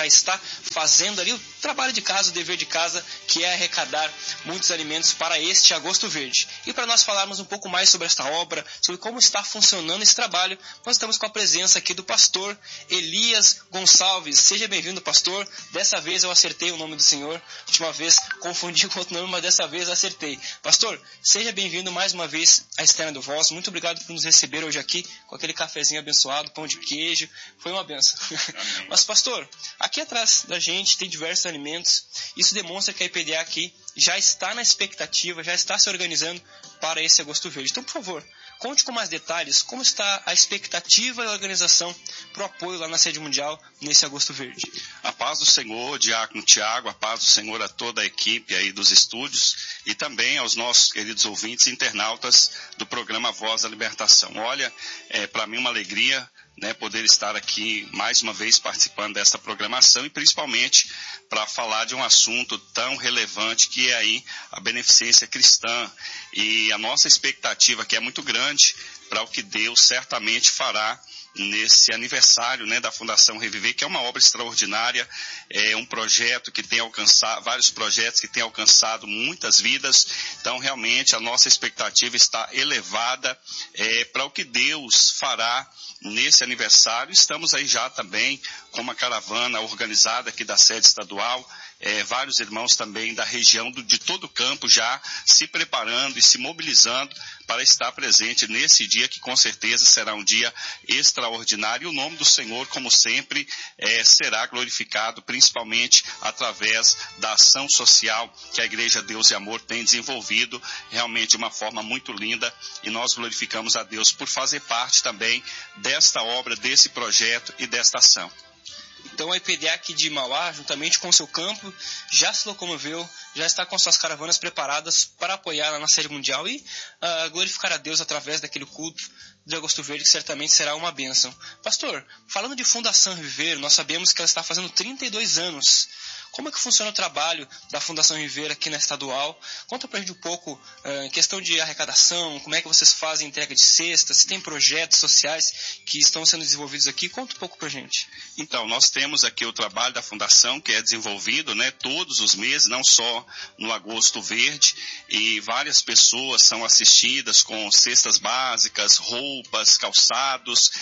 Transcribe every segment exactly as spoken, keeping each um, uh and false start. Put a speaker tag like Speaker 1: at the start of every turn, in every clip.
Speaker 1: já está fazendo ali o trabalho de casa, o dever de casa, que é arrecadar muitos alimentos para este Agosto Verde. E para nós falarmos um pouco mais sobre esta obra, sobre como está funcionando esse trabalho, nós estamos com a presença aqui do pastor Elias Gonçalves. Seja bem-vindo, pastor. Dessa vez eu acertei o nome do senhor. Última vez confundi com outro nome, mas dessa vez acertei. Pastor, seja bem-vindo mais uma vez à Externa do Voz. Muito obrigado por nos receber hoje aqui com aquele cafezinho abençoado, pão de queijo. Foi uma benção. Mas, pastor, aqui atrás da gente tem diversos alimentos. Isso demonstra que a I P D A aqui já está na expectativa, já está se organizando para esse Agosto Verde. Então, por favor, conte com mais detalhes como está a expectativa e a organização para o apoio lá na sede mundial nesse Agosto Verde.
Speaker 2: A paz do Senhor, Diácono Tiago, a paz do Senhor a toda a equipe aí dos estúdios e também aos nossos queridos ouvintes e internautas do programa Voz da Libertação. Olha, é para mim uma alegria, né, poder estar aqui mais uma vez participando dessa programação e principalmente para falar de um assunto tão relevante que é aí a beneficência cristã e a nossa expectativa que é muito grande para o que Deus certamente fará nesse aniversário, né, da Fundação Reviver, que é uma obra extraordinária, é um projeto que tem alcançado, vários projetos que têm alcançado muitas vidas. Então realmente a nossa expectativa está elevada é, para o que Deus fará nesse aniversário. Estamos aí já também com uma caravana organizada aqui da sede estadual, é, vários irmãos também da região do, de todo o campo já se preparando e se mobilizando para estar presente nesse dia que com certeza será um dia extraordinário. E o nome do Senhor, como sempre, é, será glorificado principalmente através da ação social que a Igreja Deus e Amor tem desenvolvido realmente de uma forma muito linda, e nós glorificamos a Deus por fazer parte também desta obra, desse projeto e desta ação.
Speaker 1: Então a I P D A aqui de Mauá, juntamente com o seu campo, já se locomoveu, já está com suas caravanas preparadas para apoiar lá na sede mundial e uh, glorificar a Deus através daquele culto de Agosto Verde, que certamente será uma bênção. Pastor, falando de Fundação Reviver, nós sabemos que ela está fazendo trinta e dois anos. Como é que funciona o trabalho da Fundação Reviver aqui na estadual? Conta pra gente um pouco em uh, questão de arrecadação, como é que vocês fazem entrega de cestas, se tem projetos sociais que estão sendo desenvolvidos aqui. Conta um pouco pra gente.
Speaker 2: Então, nós temos aqui o trabalho da Fundação que é desenvolvido, né, todos os meses, não só no Agosto Verde, e várias pessoas são assistidas com cestas básicas, roupas, calçados,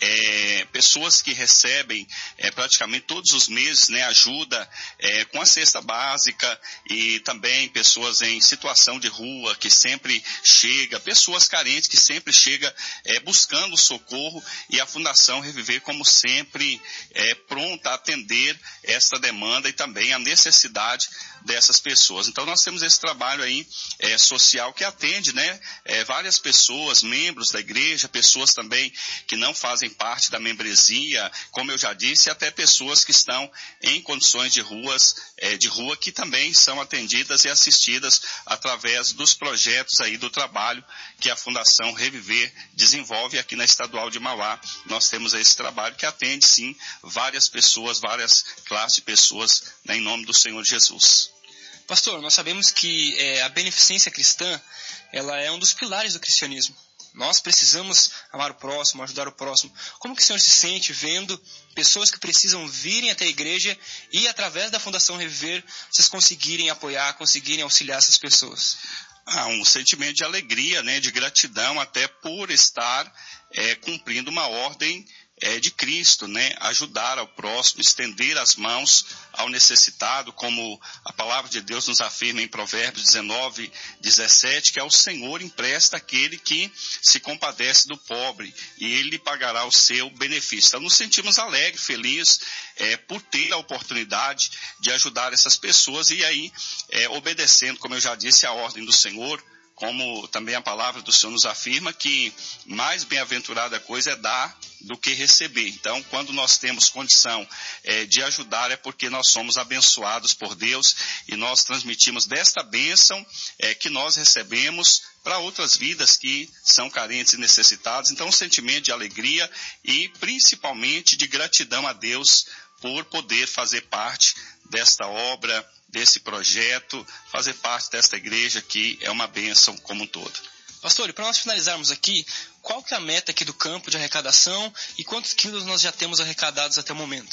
Speaker 2: é, pessoas que recebem é, praticamente todos os meses, né, ajuda É, com a cesta básica, e também pessoas em situação de rua que sempre chega, pessoas carentes que sempre chega é, buscando socorro, e a Fundação Reviver, como sempre, é pronta a atender esta demanda e também a necessidade dessas pessoas. Então nós temos esse trabalho aí é, social que atende, né, é, várias pessoas, membros da igreja, pessoas também que não fazem parte da membresia, como eu já disse, até pessoas que estão em condições de rua, de rua que também são atendidas e assistidas através dos projetos aí do trabalho que a Fundação Reviver desenvolve aqui na Estadual de Mauá. Nós temos esse trabalho que atende sim várias pessoas, várias classes de pessoas, né, em nome do Senhor Jesus.
Speaker 1: Pastor, nós sabemos que é, a beneficência cristã, ela é um dos pilares do cristianismo. Nós precisamos amar o próximo, ajudar o próximo. Como que o senhor se sente vendo pessoas que precisam virem até a igreja e, através da Fundação Reviver, vocês conseguirem apoiar, conseguirem auxiliar essas pessoas?
Speaker 2: Ah, um sentimento de alegria, né, de gratidão até por estar é, cumprindo uma ordem É, de Cristo, né? Ajudar ao próximo, estender as mãos ao necessitado, como a palavra de Deus nos afirma em Provérbios dezenove, dezessete, que é o Senhor empresta aquele que se compadece do pobre, e ele pagará o seu benefício. Então nos sentimos alegres, felizes, é, por ter a oportunidade de ajudar essas pessoas, e aí, é, obedecendo, como eu já disse, a ordem do Senhor, como também a palavra do Senhor nos afirma, que mais bem-aventurada coisa é dar do que receber. Então, quando nós temos condição é, de ajudar, é porque nós somos abençoados por Deus, e nós transmitimos desta bênção é, que nós recebemos para outras vidas que são carentes e necessitadas. Então, um sentimento de alegria e principalmente de gratidão a Deus por poder fazer parte desta obra, desse projeto, fazer parte desta igreja que é uma bênção como um todo.
Speaker 1: Pastor, e para nós finalizarmos aqui, qual que é a meta aqui do campo de arrecadação e quantos quilos nós já temos arrecadados até o momento?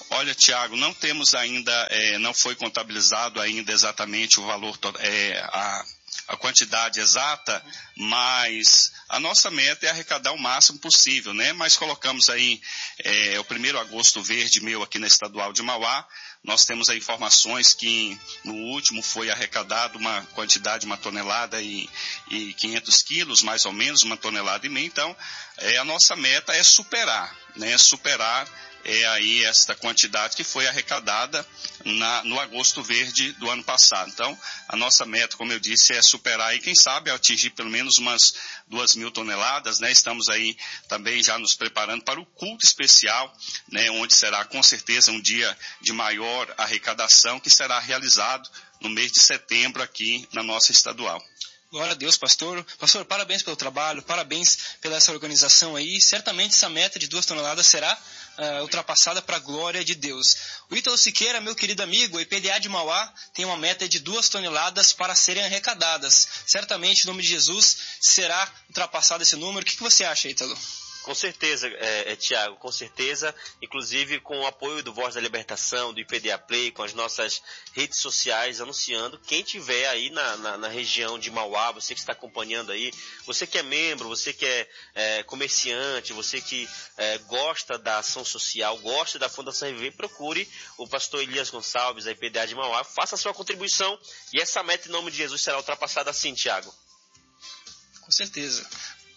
Speaker 2: Olha, Tiago, não temos ainda, é, não foi contabilizado ainda exatamente o valor, é, a, a quantidade exata, mas a nossa meta é arrecadar o máximo possível, né? Mas colocamos aí é, o primeiro agosto verde meu aqui na Estadual de Mauá. Nós temos aí informações que no último foi arrecadado uma quantidade, uma tonelada e, e quinhentos quilos, mais ou menos, uma tonelada e meia. Então, é, a nossa meta é superar, né? Superar é aí esta quantidade que foi arrecadada na, no agosto verde do ano passado. Então, a nossa meta, como eu disse, é superar e quem sabe atingir pelo menos umas duas mil toneladas, né? Estamos aí também já nos preparando para o culto especial, né? Onde será com certeza um dia de maior arrecadação que será realizado no mês de setembro aqui na nossa estadual.
Speaker 1: Glória a Deus, pastor. Pastor, parabéns pelo trabalho, parabéns pela essa organização aí. Certamente essa meta de duas toneladas será uh, ultrapassada para a glória de Deus. O Ítalo Siqueira, meu querido amigo, o I P D A de Mauá tem uma meta de duas toneladas para serem arrecadadas. Certamente, em nome de Jesus, será ultrapassado esse número. O que, que você acha, Ítalo?
Speaker 3: Com certeza, é, é, Tiago, com certeza, inclusive com o apoio do Voz da Libertação, do I P D A Play, com as nossas redes sociais anunciando, quem tiver aí na, na, na região de Mauá, você que está acompanhando aí, você que é membro, você que é, é comerciante, você que é, gosta da ação social, gosta da Fundação Reviver, procure o pastor Elias Gonçalves, da I P D A de Mauá, faça a sua contribuição e essa meta em nome de Jesus será ultrapassada assim, Tiago.
Speaker 1: Com certeza.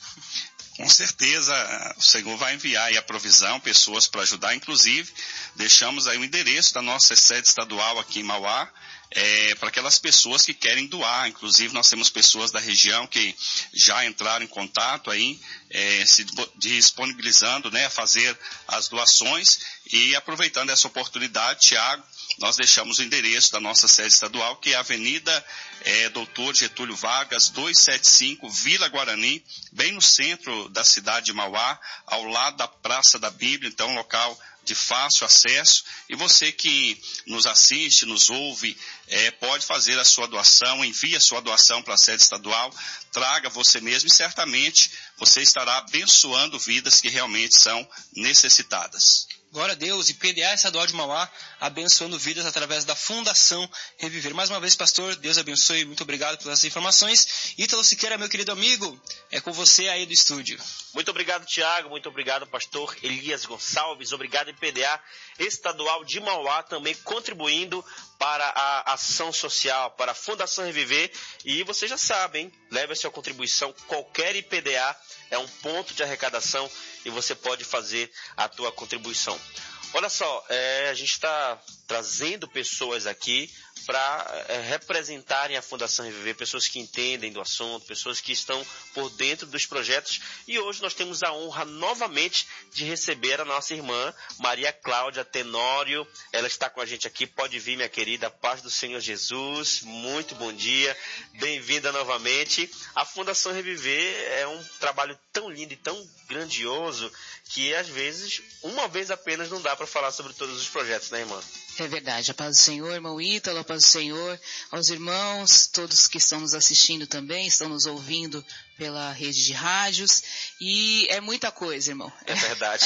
Speaker 2: Com certeza, o Senhor vai enviar aí a provisão, pessoas para ajudar. Inclusive, deixamos aí o endereço da nossa sede estadual aqui em Mauá, é, para aquelas pessoas que querem doar. Inclusive, nós temos pessoas da região que já entraram em contato aí, é, se disponibilizando, né, a fazer as doações. E aproveitando essa oportunidade, Tiago, nós deixamos o endereço da nossa sede estadual, que é a Avenida é, Doutor Getúlio Vargas, duzentos e setenta e cinco, Vila Guarani, bem no centro da cidade de Mauá, ao lado da Praça da Bíblia, então um local de fácil acesso. E você que nos assiste, nos ouve, é, pode fazer a sua doação, envie a sua doação para a sede estadual, traga você mesmo e certamente você estará abençoando vidas que realmente são necessitadas.
Speaker 1: Glória a Deus, e I P D A Estadual de Mauá, abençoando vidas através da Fundação Reviver. Mais uma vez, pastor, Deus abençoe, muito obrigado pelas informações. Ítalo Siqueira, meu querido amigo, é com você aí do estúdio.
Speaker 3: Muito obrigado, Tiago, muito obrigado, pastor Elias Gonçalves, obrigado, I P D A Estadual de Mauá, também contribuindo para a ação social, para a Fundação Reviver. E você já sabe, hein? Leve a sua contribuição, qualquer I P D A é um ponto de arrecadação e você pode fazer a tua contribuição. Olha só, é, a gente está trazendo pessoas aqui para é, representarem a Fundação Reviver, pessoas que entendem do assunto, pessoas que estão por dentro dos projetos. E hoje nós temos a honra novamente de receber a nossa irmã Maria Cláudia Tenório. Ela está com a gente aqui. Pode vir, minha querida, paz do Senhor Jesus. Muito bom dia, bem-vinda novamente. A Fundação Reviver é um trabalho tão lindo e tão grandioso que às vezes, uma vez apenas, não dá para falar sobre todos os projetos, né, irmã?
Speaker 4: É verdade, a paz do Senhor, irmão Ítalo, a paz do Senhor, aos irmãos, todos que estão nos assistindo também, estão nos ouvindo pela rede de rádios, e é muita coisa, irmão.
Speaker 3: É verdade.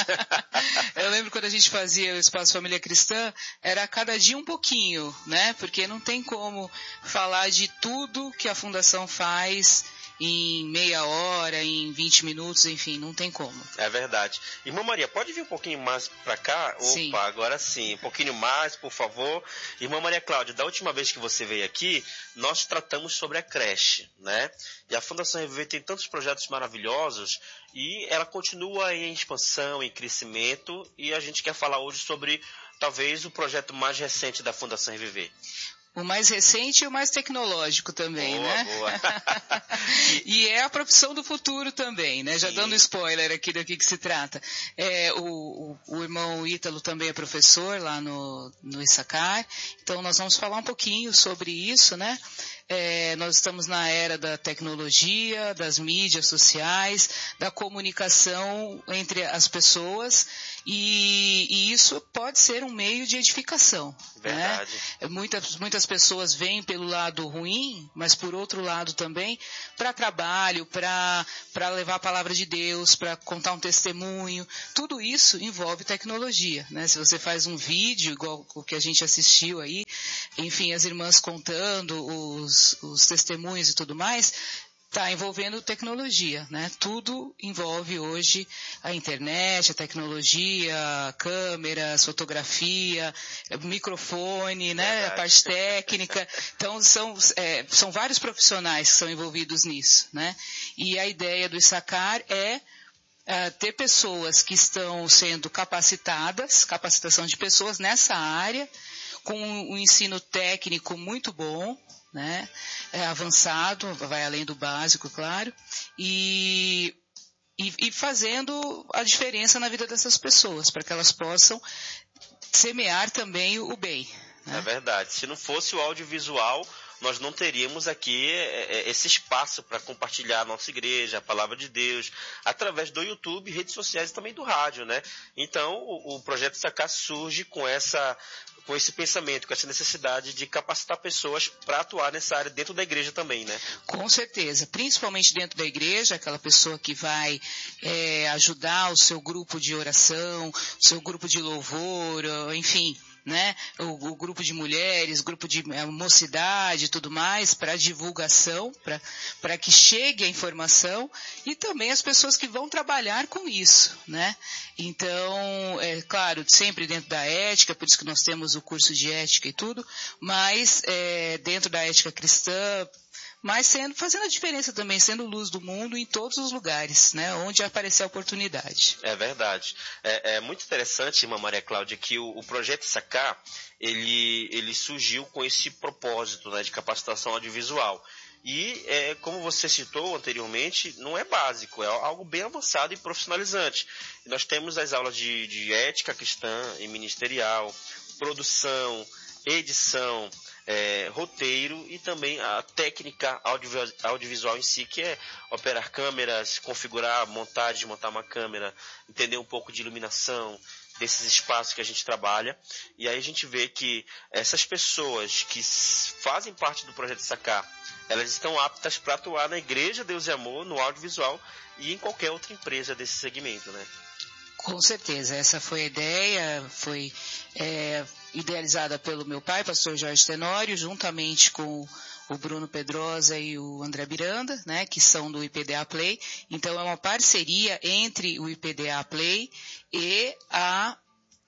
Speaker 4: Eu lembro quando a gente fazia o Espaço Família Cristã, era cada dia um pouquinho, né, porque não tem como falar de tudo que a Fundação faz em meia hora, em vinte minutos, enfim, não tem como.
Speaker 3: É verdade. Irmã Maria, pode vir um pouquinho mais para cá?
Speaker 4: Sim.
Speaker 3: Opa, agora sim, um pouquinho mais, por favor. Irmã Maria Cláudia, da última vez que você veio aqui, nós tratamos sobre a creche, né? E a Fundação Reviver tem tantos projetos maravilhosos e ela continua em expansão, em crescimento, e a gente quer falar hoje sobre, talvez, o projeto mais recente da Fundação Reviver.
Speaker 4: O mais recente e o mais tecnológico também,
Speaker 3: boa,
Speaker 4: né?
Speaker 3: Boa.
Speaker 4: E é a profissão do futuro também, né? Já Sim. dando spoiler aqui do que, que se trata. É, o, o, o irmão Ítalo também é professor lá no, no Issacar, então nós vamos falar um pouquinho sobre isso, né? É, nós estamos na era da tecnologia, das mídias sociais, da comunicação entre as pessoas, e, e isso pode ser um meio de edificação.
Speaker 3: Verdade.
Speaker 4: Né? Muitas, muitas algumas pessoas veem pelo lado ruim, mas por outro lado também, para trabalho, para para levar a palavra de Deus, para contar um testemunho, tudo isso envolve tecnologia, né? Se você faz um vídeo, igual o que a gente assistiu aí, enfim, as irmãs contando os, os testemunhos e tudo mais, está envolvendo tecnologia, né? Tudo envolve hoje a internet, a tecnologia, câmeras, fotografia, microfone, né? A parte técnica. Então, são, é, são vários profissionais que são envolvidos nisso, né? E a ideia do Issacar é Uh, ter pessoas que estão sendo capacitadas, capacitação de pessoas nessa área, com um ensino técnico muito bom, né, é avançado, vai além do básico, claro, e, e, e fazendo a diferença na vida dessas pessoas, para que elas possam semear também o bem. Né?
Speaker 3: É verdade. Se não fosse o audiovisual, nós não teríamos aqui esse espaço para compartilhar a nossa igreja, a palavra de Deus, através do YouTube, redes sociais e também do rádio, né? Então, o, o Projeto Issacar surge com essa, com esse pensamento, com essa necessidade de capacitar pessoas para atuar nessa área dentro da igreja também, né?
Speaker 4: Com certeza, principalmente dentro da igreja, aquela pessoa que vai é, ajudar o seu grupo de oração, o seu grupo de louvor, enfim, né, o, o grupo de mulheres, grupo de é, mocidade e tudo mais, para divulgação, para que chegue a informação, e também as pessoas que vão trabalhar com isso, né? Então, é claro, sempre dentro da ética, por isso que nós temos o curso de ética e tudo, mas é, dentro da ética cristã, mas sendo, fazendo a diferença também, sendo luz do mundo em todos os lugares, né, onde aparecer a oportunidade.
Speaker 3: É verdade. É, é muito interessante, irmã Maria Cláudia, que o, o Projeto Issacar, ele, ele surgiu com esse propósito, né, de capacitação audiovisual. E, é, como você citou anteriormente, não é básico, é algo bem avançado e profissionalizante. E nós temos as aulas de, de ética cristã e ministerial, produção, edição, É, roteiro e também a técnica audiovisual, audiovisual em si, que é operar câmeras, configurar, montar, desmontar uma câmera, entender um pouco de iluminação, desses espaços que a gente trabalha. E aí a gente vê que essas pessoas que fazem parte do Projeto Issacar, elas estão aptas para atuar na Igreja Deus e Amor, no audiovisual e em qualquer outra empresa desse segmento, né?
Speaker 4: Com certeza, essa foi a ideia, foi é, idealizada pelo meu pai, pastor Jorge Tenório, juntamente com o Bruno Pedrosa e o André Miranda, né, que são do I P D A Play. Então é uma parceria entre o I P D A Play e a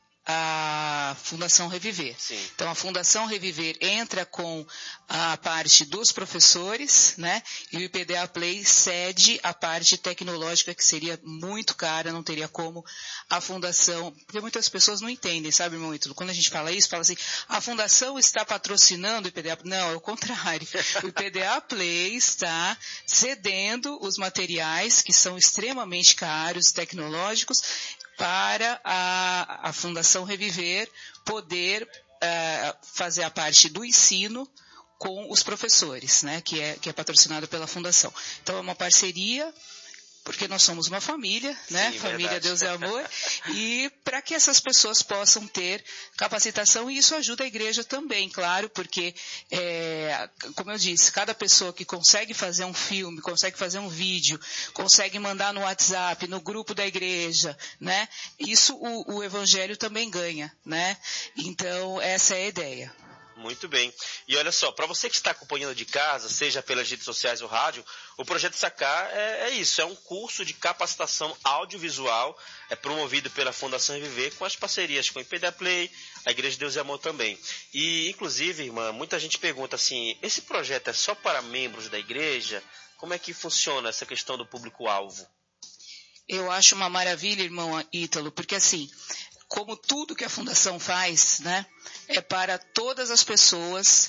Speaker 4: a Fundação Reviver.
Speaker 3: Sim.
Speaker 4: Então, a Fundação Reviver entra com a parte dos professores, né? E o I P D A Play cede a parte tecnológica, que seria muito cara, não teria como a Fundação... Porque muitas pessoas não entendem, sabe, irmão Ítalo? Quando a gente fala isso, fala assim, a Fundação está patrocinando o I P D A Play. Não, é o contrário. O I P D A Play está cedendo os materiais, que são extremamente caros, tecnológicos, para a, a Fundação Reviver poder uh, fazer a parte do ensino com os professores, né, que é, que é patrocinado pela Fundação. Então é uma parceria, porque nós somos uma família, né?
Speaker 3: Sim,
Speaker 4: família
Speaker 3: verdade.
Speaker 4: Deus é Amor, e para que essas pessoas possam ter capacitação, e isso ajuda a igreja também, claro, porque, é, como eu disse, cada pessoa que consegue fazer um filme, consegue fazer um vídeo, consegue mandar no WhatsApp, no grupo da igreja, né? Isso o, o evangelho também ganha, né? Então, essa é a ideia.
Speaker 3: Muito bem. E olha só, para você que está acompanhando de casa, seja pelas redes sociais ou rádio, o Projeto Issacar é, é isso, é um curso de capacitação audiovisual, é promovido pela Fundação Reviver, com as parcerias com o I P D A Play, a Igreja Deus e Amor também. E, inclusive, irmã, muita gente pergunta assim, esse projeto é só para membros da igreja? Como é que funciona essa questão do público-alvo?
Speaker 4: Eu acho uma maravilha, irmão Ítalo, porque assim, como tudo que a Fundação faz, né, é para todas as pessoas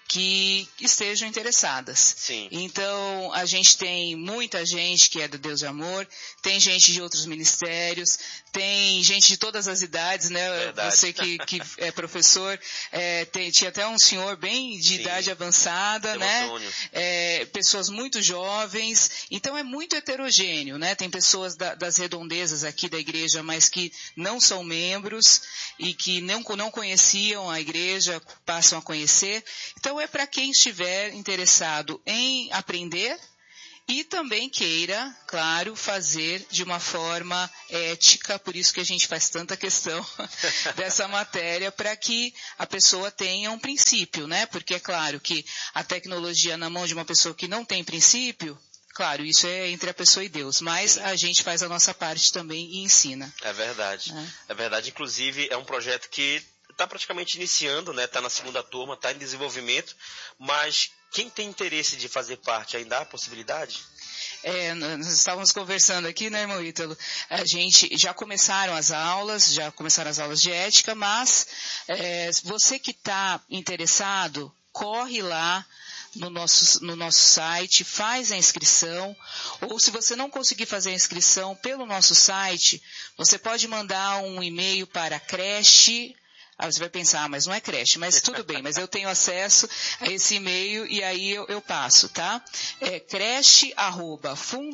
Speaker 4: que estejam interessadas.
Speaker 3: Sim.
Speaker 4: Então, a gente tem muita gente que é do Deus de Amor, tem gente de outros ministérios, tem gente de todas as idades, né?
Speaker 3: Verdade.
Speaker 4: Você que, que é professor, é, tem, tinha até um senhor bem de Sim. idade avançada,
Speaker 3: Seu
Speaker 4: né?
Speaker 3: Antônio.
Speaker 4: É, pessoas muito jovens, então é muito heterogêneo, né? Tem pessoas da, das redondezas aqui da igreja, mas que não são membros e que não, não conheciam a igreja, passam a conhecer. Então é para quem estiver interessado em aprender e também queira, claro, fazer de uma forma ética, por isso que a gente faz tanta questão dessa matéria, para que a pessoa tenha um princípio, né? Porque é claro que a tecnologia na mão de uma pessoa que não tem princípio, claro, isso é entre a pessoa e Deus, mas Sim. a gente faz a nossa parte também e ensina.
Speaker 3: É verdade. É, é verdade. Inclusive, é um projeto que está praticamente iniciando, né? Está na segunda turma, está em desenvolvimento, mas quem tem interesse de fazer parte, ainda há possibilidade?
Speaker 4: É, nós estávamos conversando aqui, né, irmão Ítalo? A gente, já começaram as aulas, já começaram as aulas de ética, mas é, você que está interessado, corre lá no nosso, no nosso site, faz a inscrição, ou se você não conseguir fazer a inscrição pelo nosso site, você pode mandar um e-mail para creche. Aí você vai pensar, ah, mas não é creche, mas tudo bem, mas eu tenho acesso a esse e-mail e aí eu, eu passo, tá? É creche arroba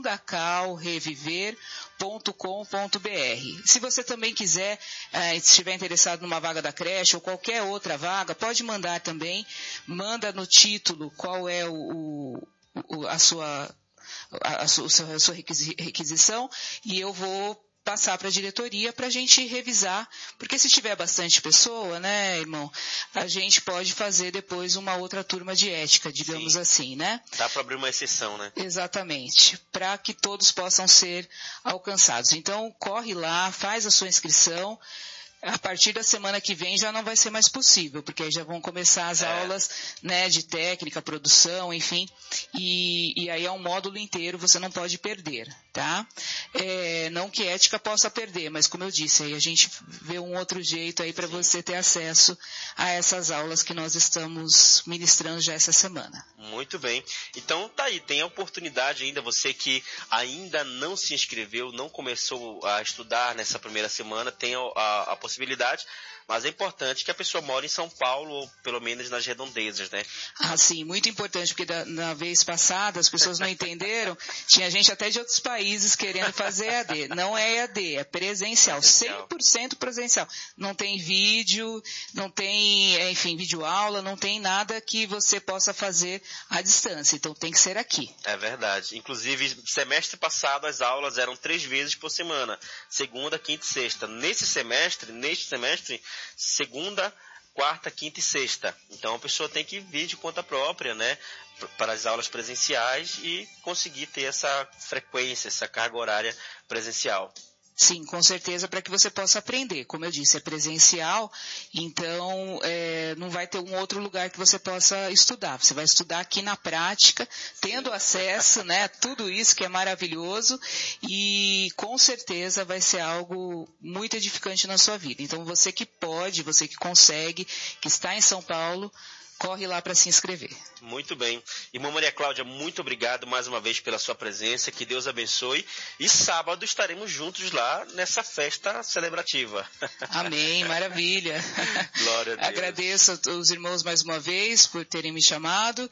Speaker 4: fundacalreviver ponto com ponto b r. Se você também quiser, eh, se estiver interessado numa vaga da creche ou qualquer outra vaga, pode mandar também, manda no título qual é o, o, a sua, a, a sua, a sua requisição e eu vou passar para a diretoria para a gente revisar, porque se tiver bastante pessoa, né, irmão, a gente pode fazer depois uma outra turma de ética, digamos Sim. assim, né?
Speaker 3: Dá para abrir uma exceção, né?
Speaker 4: Exatamente, para que todos possam ser alcançados. Então, corre lá, faz a sua inscrição. A partir da semana que vem já não vai ser mais possível, porque aí já vão começar as é. aulas, né, de técnica, produção, enfim, e, e aí é um módulo inteiro, você não pode perder, tá? É, não que ética possa perder, mas como eu disse, aí a gente vê um outro jeito aí para você ter acesso a essas aulas que nós estamos ministrando já essa semana.
Speaker 3: Muito bem. Então tá aí, tem a oportunidade ainda, você que ainda não se inscreveu, não começou a estudar nessa primeira semana, tem a, a, a possibilidade, mas é importante que a pessoa mora em São Paulo ou pelo menos nas redondezas, né?
Speaker 4: Ah, sim, muito importante, porque da, na vez passada as pessoas não entenderam, tinha gente até de outros países querendo fazer E A D. Não é E A D, é presencial, presencial. cem por cento presencial. Não tem vídeo, não tem, enfim, videoaula, não tem nada que você possa fazer à distância, então tem que ser aqui.
Speaker 3: É verdade. Inclusive, semestre passado as aulas eram três vezes por semana, segunda, quinta e sexta. Nesse semestre, neste semestre, segunda, quarta, quinta e sexta. Então a pessoa tem que vir de conta própria, né, para as aulas presenciais e conseguir ter essa frequência, essa carga horária presencial.
Speaker 4: Sim, com certeza, para que você possa aprender. Como eu disse, é presencial, então é, não vai ter um outro lugar que você possa estudar. Você vai estudar aqui na prática, tendo acesso, né, a tudo isso que é maravilhoso e com certeza vai ser algo muito edificante na sua vida. Então você que pode, você que consegue, que está em São Paulo, corre lá para se inscrever.
Speaker 3: Muito bem. Irmã Maria Cláudia, muito obrigado mais uma vez pela sua presença, que Deus abençoe. E sábado estaremos juntos lá nessa festa celebrativa.
Speaker 4: Amém, maravilha.
Speaker 3: Glória a Deus.
Speaker 4: Agradeço aos irmãos mais uma vez por terem me chamado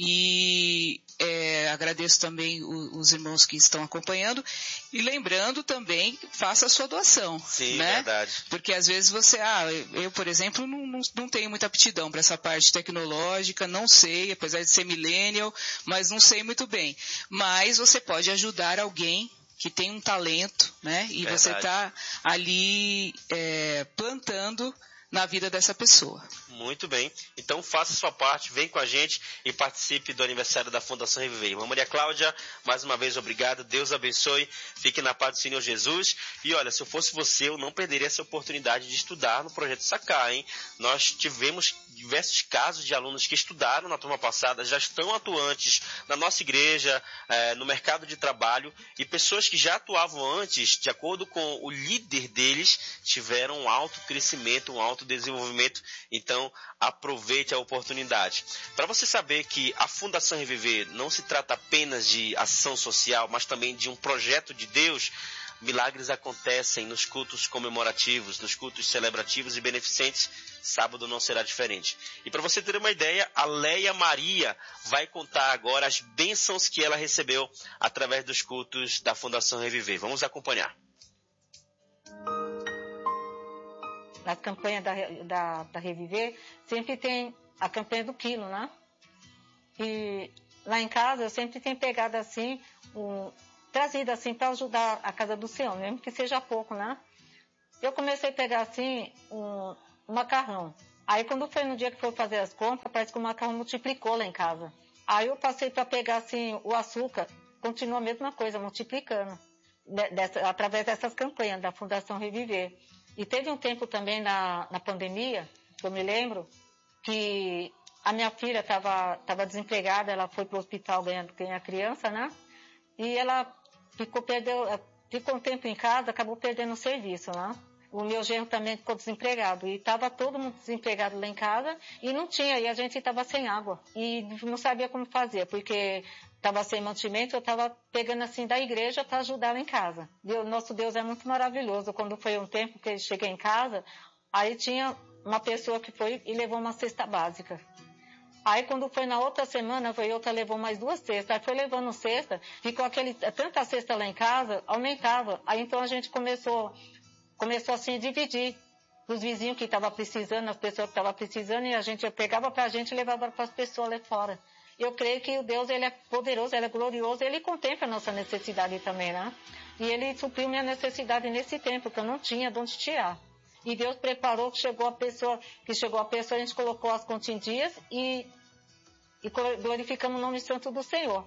Speaker 4: e é, agradeço também o, os irmãos que estão acompanhando. E lembrando também, faça a sua doação.
Speaker 3: Sim,
Speaker 4: né?
Speaker 3: Verdade.
Speaker 4: Porque às vezes você, ah, eu, por exemplo, não, não, não tenho muita aptidão para essa parte tecnológica, não sei, apesar de ser millennial, mas não sei muito bem. Mas você pode ajudar alguém que tem um talento, né? E Verdade. Você está ali é, plantando na vida dessa pessoa.
Speaker 3: Muito bem. Então faça a sua parte, vem com a gente e participe do aniversário da Fundação Reviver. Irmã Maria Cláudia, mais uma vez obrigado, Deus abençoe, fique na paz do Senhor Jesus. E olha, se eu fosse você, eu não perderia essa oportunidade de estudar no Projeto Sacar, hein? Nós tivemos diversos casos de alunos que estudaram na turma passada, já estão atuantes na nossa igreja, eh, no mercado de trabalho, e pessoas que já atuavam antes, de acordo com o líder deles, tiveram um alto crescimento, um alto crescimento, desenvolvimento. Então, aproveite a oportunidade. Para você saber que a Fundação Reviver não se trata apenas de ação social, mas também de um projeto de Deus, milagres acontecem nos cultos comemorativos, nos cultos celebrativos e beneficentes. Sábado não será diferente. E para você ter uma ideia, a Leia Maria vai contar agora as bênçãos que ela recebeu através dos cultos da Fundação Reviver. Vamos acompanhar.
Speaker 5: Nas campanhas da, da, da Reviver, sempre tem a campanha do quilo, né? E lá em casa eu sempre tenho pegado assim, um, trazido assim para ajudar a casa do Senhor, mesmo que seja pouco, né? Eu comecei a pegar assim um, um macarrão. Aí quando foi no dia que foi fazer as compras, parece que o macarrão multiplicou lá em casa. Aí eu passei para pegar assim o açúcar, continua a mesma coisa, multiplicando, dessa, através dessas campanhas da Fundação Reviver. E teve um tempo também na, na pandemia, que eu me lembro, que a minha filha estava tava desempregada, ela foi para o hospital ganhar, ganhar criança, né? E ela ficou, perdeu, ficou um tempo em casa, acabou perdendo o serviço, né? O meu genro também ficou desempregado. E estava todo mundo desempregado lá em casa e não tinha, e a gente estava sem água. E não sabia como fazer, porque estava sem mantimento, eu estava pegando assim da igreja para ajudar lá em casa. Deus, nosso Deus é muito maravilhoso. Quando foi um tempo que eu cheguei em casa, aí tinha uma pessoa que foi e levou uma cesta básica. Aí quando foi na outra semana, foi outra levou mais duas cestas. Aí foi levando cesta, ficou aquele, tanta cesta lá em casa, aumentava. Aí então a gente começou, começou assim a dividir os vizinhos que estavam precisando, as pessoas que estavam precisando, e a gente pegava para a gente e levava para as pessoas lá fora. Eu creio que o Deus, ele é poderoso, ele é glorioso, ele contempla a nossa necessidade também, né? E ele supriu minha necessidade nesse tempo, que eu não tinha de onde tirar. E Deus preparou que chegou a pessoa, que chegou a pessoa, a gente colocou as contas em dias e, e glorificamos o nome santo do Senhor.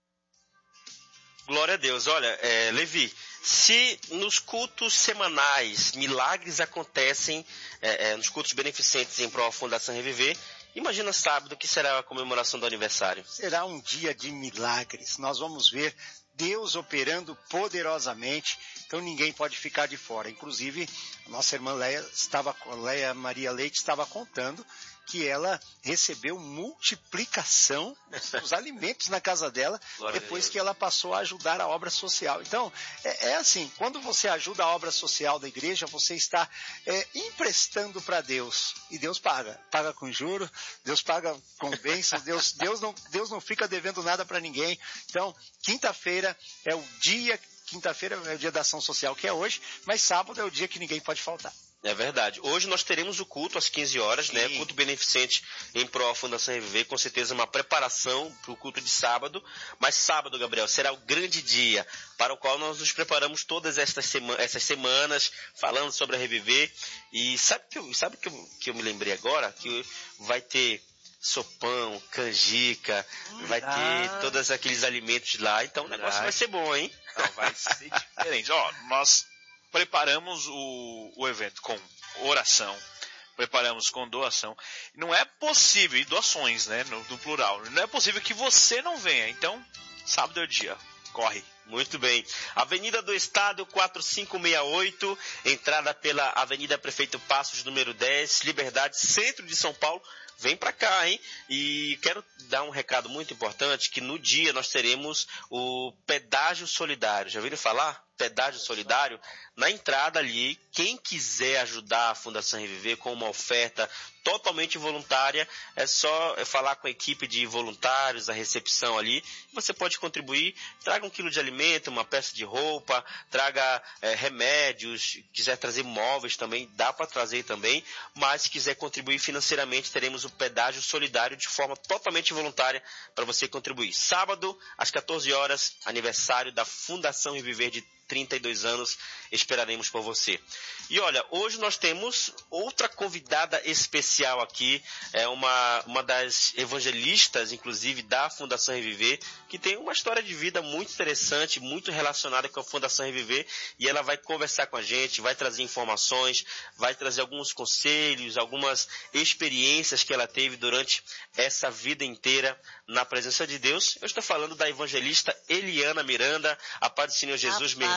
Speaker 3: Glória a Deus. Olha, é, Levi, se nos cultos semanais milagres acontecem, é, é, nos cultos beneficentes em prol da Fundação Reviver, imagina sábado, que será a comemoração do aniversário.
Speaker 6: Será um dia de milagres. Nós vamos ver Deus operando poderosamente, então ninguém pode ficar de fora. Inclusive, nossa irmã Leia, estava, Leia Maria Leite estava contando que ela recebeu multiplicação dos alimentos na casa dela, Glória depois que ela passou a ajudar a obra social. Então, é, é assim, quando você ajuda a obra social da igreja, você está é, emprestando para Deus, e Deus paga. Paga com juros, Deus paga com bênçãos, Deus, Deus, não, Deus não fica devendo nada para ninguém. Então, quinta-feira é o dia, quinta-feira é o dia da ação social, que é hoje, mas sábado é o dia que ninguém pode faltar.
Speaker 3: É verdade. Hoje nós teremos o culto às quinze horas, né? Culto beneficente em prol da Fundação Reviver, com certeza uma preparação para o culto de sábado. Mas sábado, Gabriel, será o grande dia para o qual nós nos preparamos todas estas sema- essas semanas, falando sobre a Reviver. E sabe que eu, sabe que eu, que eu me lembrei agora? Que vai ter sopão, canjica, hum, vai ah. ter todos aqueles alimentos lá. Então o negócio ah. vai ser bom, hein?
Speaker 7: Não, vai ser diferente. Ó, nós preparamos o, o evento com oração, preparamos com doação. Não é possível, e doações, né, no, no plural, não é possível que você não venha. Então, sábado é o dia, corre.
Speaker 3: Muito bem. Avenida do Estado quatro cinco seis oito, entrada pela Avenida Prefeito Passos, número dez, Liberdade, centro de São Paulo. Vem pra cá, hein? E quero dar um recado muito importante, que no dia nós teremos o pedágio solidário. Já ouviram falar? Pedágio solidário? Na entrada ali, quem quiser ajudar a Fundação Reviver com uma oferta totalmente voluntária, é só falar com a equipe de voluntários, a recepção ali. Você pode contribuir, traga um quilo de alimento, uma peça de roupa, traga é, remédios, quiser trazer móveis também, dá para trazer também, mas se quiser contribuir financeiramente, teremos o pedágio solidário de forma totalmente voluntária para você contribuir. Sábado, às quatorze horas, aniversário da Fundação Reviver de trinta e dois anos, esperaremos por você. E olha, hoje nós temos outra convidada especial aqui, é uma, uma das evangelistas, inclusive, da Fundação Reviver, que tem uma história de vida muito interessante, muito relacionada com a Fundação Reviver, e ela vai conversar com a gente, vai trazer informações, vai trazer alguns conselhos, algumas experiências que ela teve durante essa vida inteira na presença de Deus. Eu estou falando da evangelista Eliana Miranda. A paz do Senhor Jesus, minha irmã.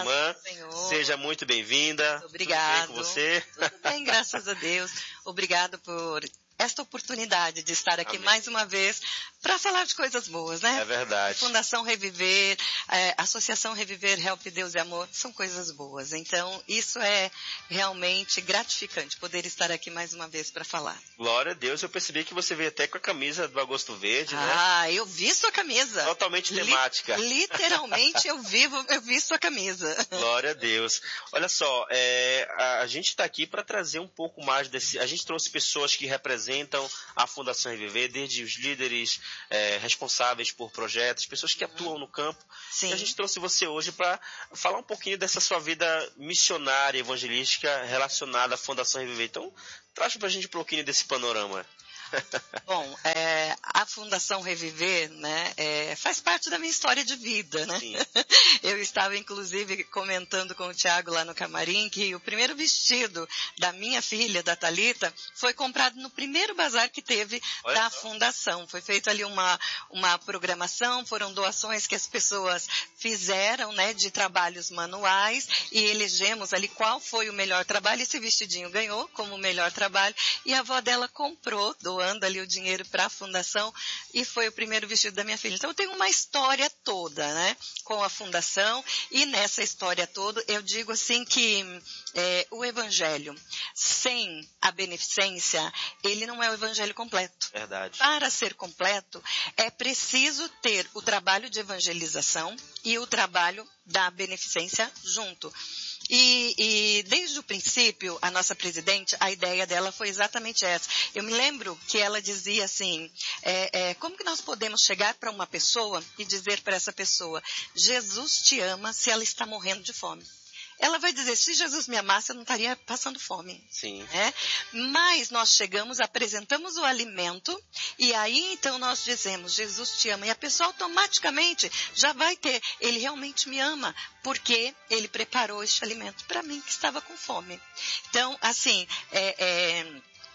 Speaker 3: irmã. Seja muito bem-vinda.
Speaker 8: Obrigado.
Speaker 3: Tudo bem com você?
Speaker 8: Tudo bem, graças a Deus. Obrigado por esta oportunidade de estar aqui Amém. Mais uma vez para falar de coisas boas, né?
Speaker 3: É verdade.
Speaker 8: Fundação Reviver, é, Associação Reviver, Help Deus e Amor, são coisas boas. Então, isso é realmente gratificante, poder estar aqui mais uma vez para falar.
Speaker 3: Glória a Deus, eu percebi que você veio até com a camisa do Agosto Verde,
Speaker 8: ah,
Speaker 3: né?
Speaker 8: Ah, eu vi sua camisa.
Speaker 3: Totalmente temática.
Speaker 8: Li, literalmente, eu, vivo, eu vi sua camisa.
Speaker 3: Glória a Deus. Olha só, é, a, a gente está aqui para trazer um pouco mais desse... A gente trouxe pessoas que representam a Fundação Reviver, desde os líderes é, responsáveis por projetos, pessoas que atuam no campo.
Speaker 8: Sim.
Speaker 3: E a gente trouxe você hoje para falar um pouquinho dessa sua vida missionária, evangelística, relacionada à Fundação Reviver. Então, traz para a gente um pouquinho desse panorama.
Speaker 8: Bom, é, a Fundação Reviver, né, é, faz parte da minha história de vida, né?
Speaker 3: Sim.
Speaker 8: Eu estava, inclusive, comentando com o Tiago lá no camarim que o primeiro vestido da minha filha, da Thalita, foi comprado no primeiro bazar que teve Olha da só. Fundação. Foi feita ali uma, uma programação, foram doações que as pessoas fizeram, né, de trabalhos manuais, e elegemos ali qual foi o melhor trabalho. Esse vestidinho ganhou como o melhor trabalho, e a avó dela comprou, doando ali o dinheiro para a fundação, e foi o primeiro vestido da minha filha. Então eu tenho uma história toda, né, com a fundação, e nessa história toda eu digo assim que é, o evangelho sem a beneficência, ele não é o evangelho completo.
Speaker 3: Verdade.
Speaker 8: Para ser completo, é preciso ter o trabalho de evangelização e o trabalho da beneficência junto. E, e desde o princípio, a nossa presidente, a ideia dela foi exatamente essa. Eu me lembro que ela dizia assim, é, é, como que nós podemos chegar para uma pessoa e dizer para essa pessoa, Jesus te ama se ela está morrendo de fome? Ela vai dizer, se Jesus me amasse, eu não estaria passando fome.
Speaker 3: Sim.
Speaker 8: Né? Mas nós chegamos, apresentamos o alimento, e aí então nós dizemos, Jesus te ama. E a pessoa automaticamente já vai ter, ele realmente me ama, porque ele preparou este alimento para mim que estava com fome. Então, assim, é, é,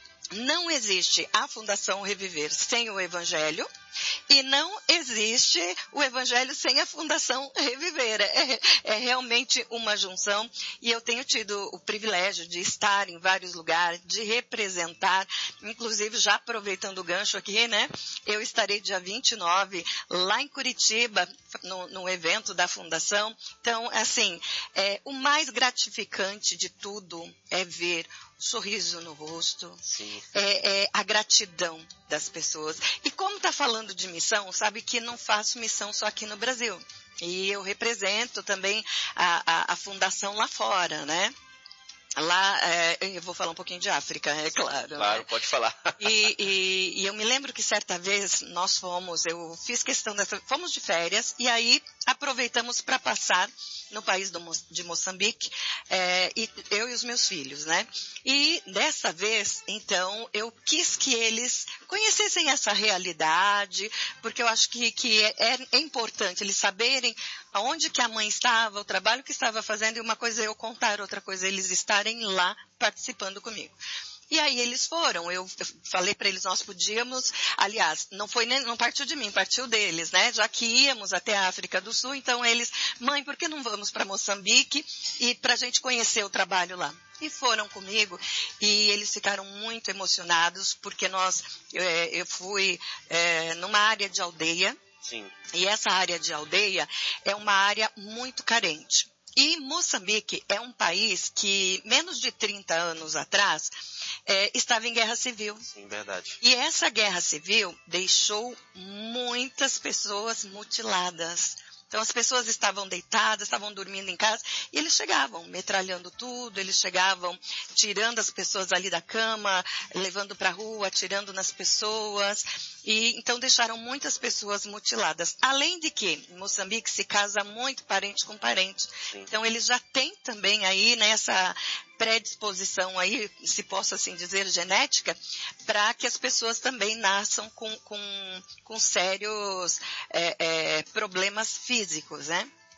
Speaker 8: não existe a Fundação Reviver sem o Evangelho, e não existe o Evangelho sem a Fundação Reviver. É, é realmente uma junção, e eu tenho tido o privilégio de estar em vários lugares, de representar, inclusive já aproveitando o gancho aqui, né? Eu estarei dia vinte e nove lá em Curitiba, no, no evento da Fundação. Então, assim, é, o mais gratificante de tudo é ver o sorriso no rosto, é, é a gratidão das pessoas. E como está falando de missão, sabe que não faço missão só aqui no Brasil. E eu represento também a, a, a fundação lá fora, né? Lá, é, eu vou falar um pouquinho de África, é claro.
Speaker 3: Claro,
Speaker 8: né?
Speaker 3: pode falar.
Speaker 8: E, e, e eu me lembro que certa vez nós fomos, eu fiz questão dessa, fomos de férias, e aí aproveitamos para passar no país do, de Moçambique, é, e eu e os meus filhos, né? E dessa vez, então, eu quis que eles conhecessem essa realidade, porque eu acho que, que é, é importante eles saberem aonde que a mãe estava, o trabalho que estava fazendo, e uma coisa é eu contar, outra coisa é eles estarem lá participando comigo. E aí eles foram, eu, eu falei para eles, nós podíamos, aliás, não foi nem, não partiu de mim, partiu deles, né? Já que íamos até a África do Sul, então eles, mãe, por que não vamos para Moçambique e para a gente conhecer o trabalho lá? E foram comigo, e eles ficaram muito emocionados, porque nós, é, eu fui é, numa área de aldeia.
Speaker 3: Sim.
Speaker 8: E essa área de aldeia é uma área muito carente. E Moçambique é um país que, menos de trinta anos atrás, é, estava em guerra civil.
Speaker 3: Sim, verdade.
Speaker 8: E essa guerra civil deixou muitas pessoas mutiladas. Então as pessoas estavam deitadas, estavam dormindo em casa, e eles chegavam metralhando tudo, eles chegavam tirando as pessoas ali da cama, levando para a rua, atirando nas pessoas, e então deixaram muitas pessoas mutiladas. Além de que em Moçambique se casa muito parente com parente. Sim. Então eles já têm também aí nessa predisposição aí, se posso assim dizer, genética, para que as pessoas também nasçam com, com, com sérios é, é, problemas físicos, né?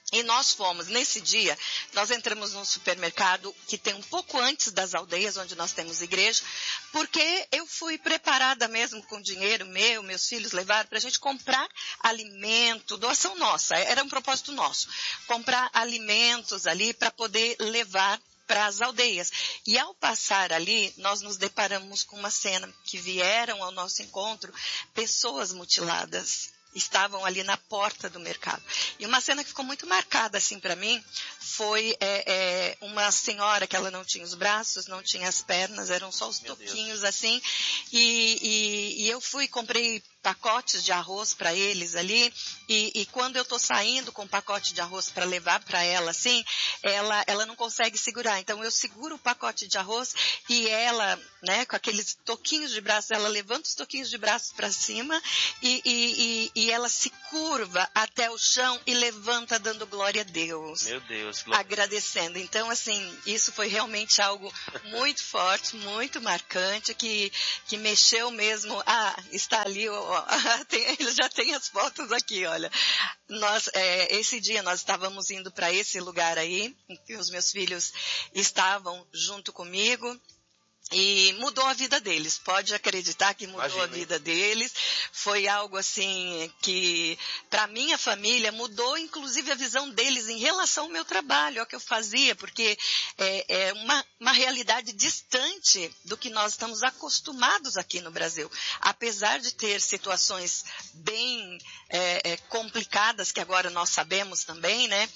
Speaker 8: E nós fomos, nesse dia, nós entramos num supermercado que tem um pouco antes das aldeias, onde nós temos igreja, porque eu fui preparada mesmo com dinheiro meu, meus filhos levaram para a gente comprar alimento, doação nossa, era um propósito nosso, comprar alimentos ali para poder levar para as aldeias. E ao passar ali, nós nos deparamos com uma cena que vieram ao nosso encontro pessoas mutiladas. Estavam ali na porta do mercado. E uma cena que ficou muito marcada assim para mim foi é, é, uma senhora que ela não tinha os braços, não tinha as pernas, eram só os Meu toquinhos Deus. assim. E, e, e eu fui, comprei pacotes de arroz para eles ali, e, e quando eu estou saindo com um pacote de arroz para levar para ela, assim, ela, ela não consegue segurar. Então eu seguro o pacote de arroz e ela, né, com aqueles toquinhos de braço, ela levanta os toquinhos de braço para cima e, e, e, e ela se curva até o chão e levanta dando glória a Deus.
Speaker 3: Meu Deus. Glória.
Speaker 8: Agradecendo. Então, assim, isso foi realmente algo muito forte, muito marcante, que, que mexeu mesmo. Ah, está ali, ó, tem, ele já tem as fotos aqui, olha. Nós, é, esse dia nós estávamos indo para esse lugar aí, em que os meus filhos estavam junto comigo. E mudou a vida deles, pode acreditar que mudou Imagina, a vida hein? deles. Foi algo assim que, para minha família, mudou inclusive a visão deles em relação ao meu trabalho, ao que eu fazia, porque é, é uma, uma realidade distante do que nós estamos acostumados aqui no Brasil. Apesar de ter situações bem é, é, complicadas, que agora nós sabemos também, né?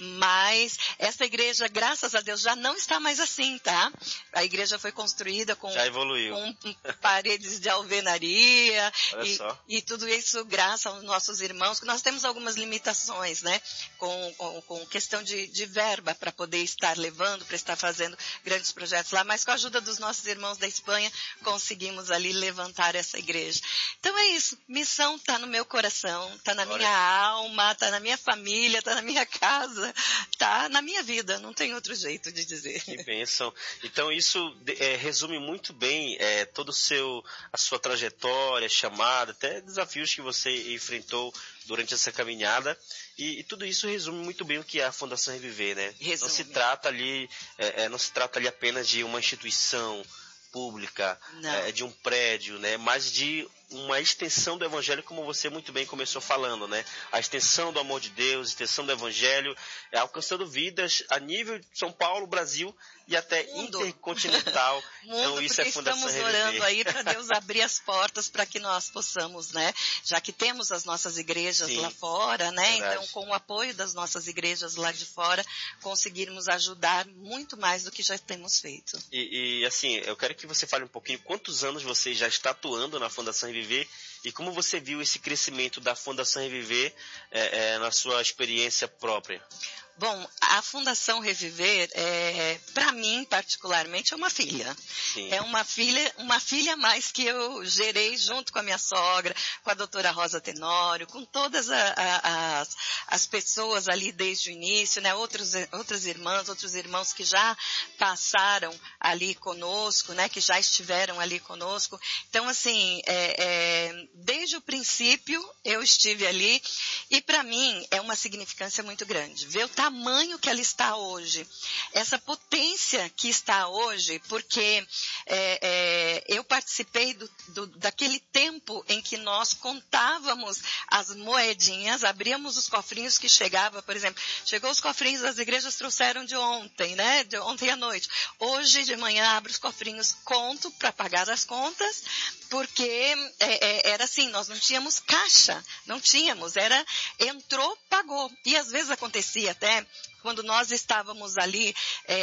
Speaker 8: Mas essa igreja, graças a Deus, já não está mais assim, tá? A igreja foi construída Com,
Speaker 3: Já evoluiu.
Speaker 8: com paredes de alvenaria e,
Speaker 3: só.
Speaker 8: e tudo isso graças aos nossos irmãos, que nós temos algumas limitações, né? Com, com, com questão de, de verba para poder estar levando, para estar fazendo grandes projetos lá, mas com a ajuda dos nossos irmãos da Espanha, conseguimos ali levantar essa igreja. Então é isso, missão está no meu coração, está na Glória. minha alma, está na minha família, está na minha casa, está na minha vida, não tem outro jeito de dizer.
Speaker 3: Que bênção. Então isso é, resume muito bem é, todo o seu, a sua trajetória, chamada, até desafios que você enfrentou durante essa caminhada, e, e tudo isso resume muito bem o que é a Fundação Reviver, né? Resume. Não se trata ali, é, não se trata ali apenas de uma instituição pública, é, de um prédio, né? Mas de uma extensão do Evangelho, como você muito bem começou falando, né? A extensão do amor de Deus, a extensão do Evangelho, é, alcançando vidas a nível de São Paulo, Brasil e até
Speaker 8: Mundo.
Speaker 3: intercontinental.
Speaker 8: Mundo,
Speaker 3: então isso é Fundação
Speaker 8: estamos
Speaker 3: Reviver.
Speaker 8: orando aí para Deus abrir as portas para que nós possamos, né? Já que temos as nossas igrejas Sim, lá fora, né? Verdade. Então, com o apoio das nossas igrejas lá de fora, conseguirmos ajudar muito mais do que já temos feito.
Speaker 3: E, e assim, eu quero que você fale um pouquinho quantos anos você já está atuando na Fundação Reviver e como você viu esse crescimento da Fundação Reviver é, é, na sua experiência própria.
Speaker 8: Bom, a Fundação Reviver, é, para mim, particularmente, é uma filha.
Speaker 3: Sim.
Speaker 8: É uma filha, uma filha a mais que eu gerei junto com a minha sogra, com a doutora Rosa Tenório, com todas a, a, as, as pessoas ali desde o início, né? Outros, outras irmãs, outros irmãos que já passaram ali conosco, né? Que já estiveram ali conosco. Então, assim, é, é, desde o princípio eu estive ali e para mim é uma significância muito grande. Ver o tamanho que ela está hoje, essa potência que está hoje, porque é, é, eu participei do, do, daquele tempo em que nós contávamos as moedinhas, abríamos os cofrinhos que chegava, por exemplo, chegou os cofrinhos das igrejas, trouxeram de ontem, né, de ontem à noite. Hoje de manhã abro os cofrinhos, conto para pagar as contas, porque é, é, era assim, nós não tínhamos caixa, não tínhamos, era, entrou, pagou. E às vezes acontecia até quando nós estávamos ali